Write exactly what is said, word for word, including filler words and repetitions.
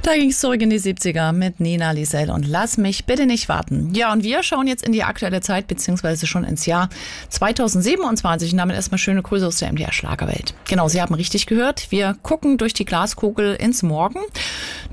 Da ging es zurück in die siebziger mit Nina Liesel und Lass mich bitte nicht warten. Ja, und wir schauen jetzt in die aktuelle Zeit, beziehungsweise schon ins Jahr zweitausendsiebenundzwanzig und damit erstmal schöne Grüße aus der M D R Schlagerwelt. Genau, Sie haben richtig gehört. Wir gucken durch die Glaskugel ins Morgen.